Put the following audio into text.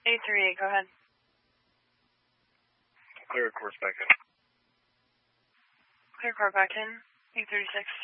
838, go ahead. Clear course back in. Clear car back in. 836.